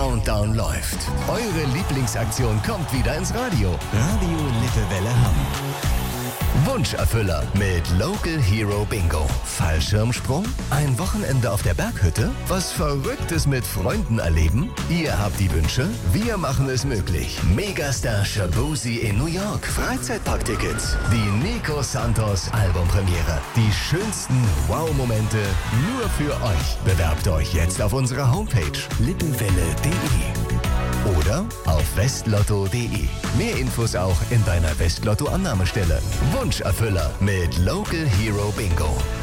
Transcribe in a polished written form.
Countdown läuft. Eure Lieblingsaktion kommt wieder ins Radio. Radio Lippewelle Hamm. Wunscherfüller mit Local Hero Bingo. Fallschirmsprung? Ein Wochenende auf der Berghütte? Was Verrücktes mit Freunden erleben? Ihr habt die Wünsche, wir machen es möglich. Megastar Shaboozey in New York. Freizeitparktickets. Die Nico Santos Albumpremiere. Die schönsten Wow-Momente nur für euch. Bewerbt euch jetzt auf unserer Homepage lippenwelle.de oder auf westlotto.de. Mehr Infos auch in deiner Westlotto-Annahmestelle. Wunscherfüller mit Local Hero Bingo.